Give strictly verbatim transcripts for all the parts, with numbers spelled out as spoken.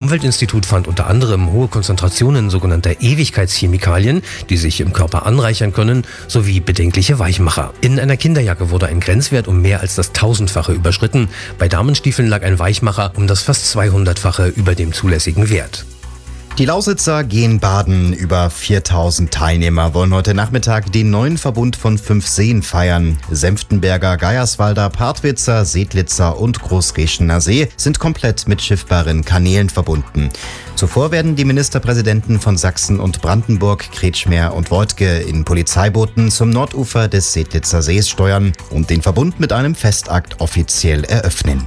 Umweltinstitut fand unter anderem hohe Konzentrationen sogenannter Ewigkeitschemikalien, die sich im Körper anreichern können, sowie bedenkliche Weichmacher. In einer Kinderjacke wurde ein Grenzwert um mehr als das tausendfache überschritten. Bei Damenstiefeln lag ein Weichmacher um das fast zweihundertfache über dem zulässigen Wert. Die Lausitzer gehen baden. Über viertausend Teilnehmer wollen heute Nachmittag den neuen Verbund von fünf Seen feiern. Senftenberger, Geierswalder, Partwitzer, Sedlitzer und Großreschener See sind komplett mit schiffbaren Kanälen verbunden. Zuvor werden die Ministerpräsidenten von Sachsen und Brandenburg, Kretschmer und Woidke, in Polizeibooten zum Nordufer des Sedlitzer Sees steuern und den Verbund mit einem Festakt offiziell eröffnen.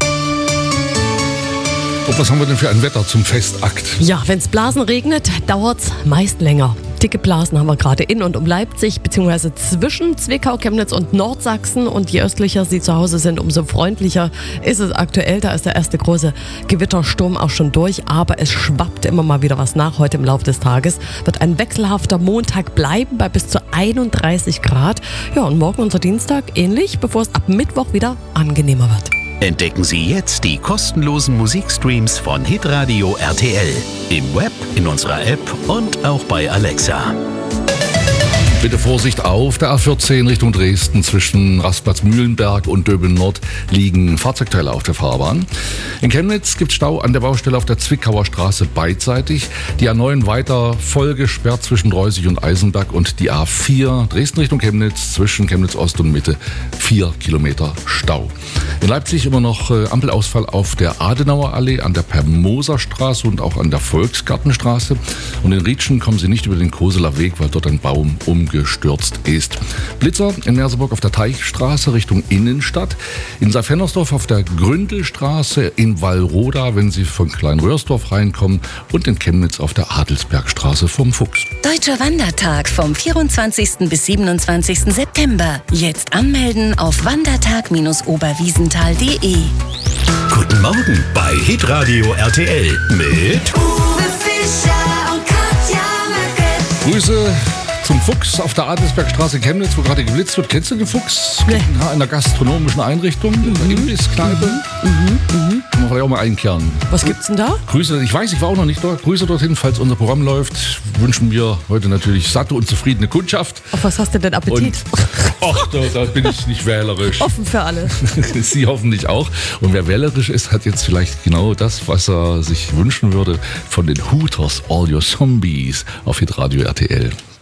Und was haben wir denn für ein Wetter zum Festakt? Ja, wenn es Blasen regnet, dauert es meist länger. Dicke Blasen haben wir gerade in und um Leipzig, beziehungsweise zwischen Zwickau, Chemnitz und Nordsachsen. Und je östlicher Sie zu Hause sind, umso freundlicher ist es aktuell. Da ist der erste große Gewittersturm auch schon durch, aber es schwappt immer mal wieder was nach. Heute im Laufe des Tages wird ein wechselhafter Montag bleiben bei bis zu einunddreißig Grad. Ja, und morgen unser Dienstag ähnlich, bevor es ab Mittwoch wieder angenehmer wird. Entdecken Sie jetzt die kostenlosen Musikstreams von Hitradio R T L. Im Web, in unserer App und auch bei Alexa. Bitte Vorsicht auf der A vierzehn Richtung Dresden. Zwischen Rastplatz-Mühlenberg und Döbeln-Nord liegen Fahrzeugteile auf der Fahrbahn. In Chemnitz gibt es Stau an der Baustelle auf der Zwickauer Straße beidseitig. Die A neun weiter voll gesperrt zwischen Dreußig und Eisenberg und die A vier Dresden Richtung Chemnitz zwischen Chemnitz Ost und Mitte vier Kilometer Stau. In Leipzig immer noch äh, Ampelausfall auf der Adenauer Allee, an der Permoser Straße und auch an der Volksgartenstraße. Und in Rietschen kommen Sie nicht über den Koseler Weg, weil dort ein Baum umgestürzt ist. Blitzer in Merseburg auf der Teichstraße Richtung Innenstadt. In Saalfennersdorf auf der Gründelstraße. In Wallroda, wenn Sie von Kleinröhrsdorf reinkommen. Und in Chemnitz auf der Adelsbergstraße vom Fuchs. Deutscher Wandertag vom vierundzwanzigsten bis siebenundzwanzigsten September. Jetzt anmelden auf wandertag oberwiesenthal punkt de. Guten Morgen bei Hitradio R T L mit Uwe Fischer und Katja Möcke. Grüße zum Fuchs auf der Adelsbergstraße in Chemnitz, wo gerade geblitzt wird. Kennst du den Fuchs? Nee. Ja, in einer gastronomischen Einrichtung, in einer Imbisskneipe. Mhm. Mhm. Kann man vielleicht auch mal einkehren. Was gibt's denn da? Grüße, ich weiß, ich war auch noch nicht dort. Grüße dorthin, falls unser Programm läuft. Wünschen wir heute natürlich satte und zufriedene Kundschaft. Auf was hast du denn Appetit? Ach, da, da bin ich nicht wählerisch. Offen für alle. Sie hoffentlich auch. Und wer wählerisch ist, hat jetzt vielleicht genau das, was er sich wünschen würde von den Hooters, All Your Zombies auf Hitradio R T L.